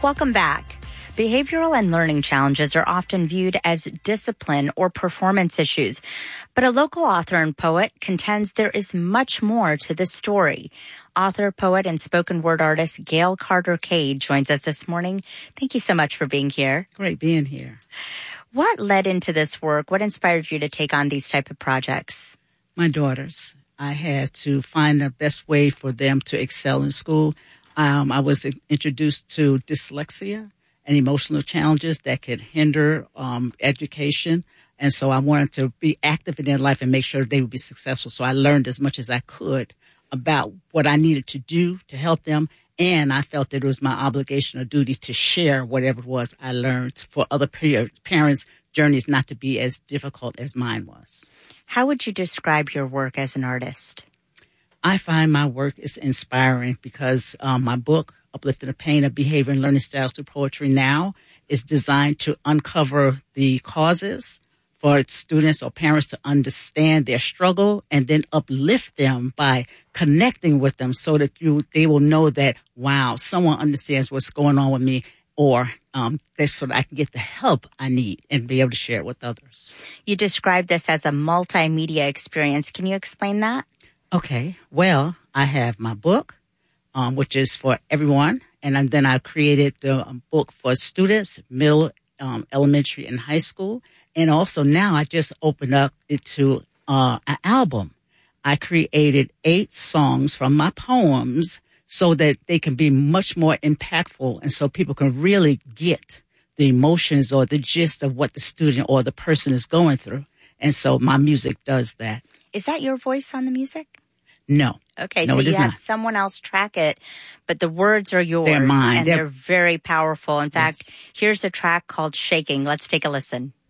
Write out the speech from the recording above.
Welcome back. Behavioral and learning challenges are often viewed as discipline or performance issues, but a local author and poet contends there is much more to the story. Author, poet, and spoken word artist Gail Carter-Cade joins us this morning. Thank you so much for being here. Great being here. What led into this work? What inspired you to take on these type of projects? My daughters. I had to find the best way for them to excel in school. I was introduced to dyslexia and emotional challenges that could hinder education. And so I wanted to be active in their life and make sure they would be successful. So I learned as much as I could about what I needed to do to help them. And I felt that it was my obligation or duty to share whatever it was I learned for other parents' journeys not to be as difficult as mine was. How would you describe your work as an artist? I find my work is inspiring because my book, Uplifting the Pain of Behavior and Learning Styles Through Poetry Now, is designed to uncover the causes for students or parents to understand their struggle and then uplift them by connecting with them so that they will know that, wow, someone understands what's going on with me, or so that I can get the help I need and be able to share it with others. You described this as a multimedia experience. Can you explain that? Okay. Well, I have my book, which is for everyone. And then I created the book for students, middle, elementary, and high school. And also now I just opened up it to an album. I created 8 songs from my poems so that they can be much more impactful and so people can really get the emotions or the gist of what the student or the person is going through. And so my music does that. Is that your voice on the music? No. Okay, no, so you have not. someone else track it, but the words are yours. They're mine. And they're very powerful. In fact, here's a track called Shaking. Let's take a listen.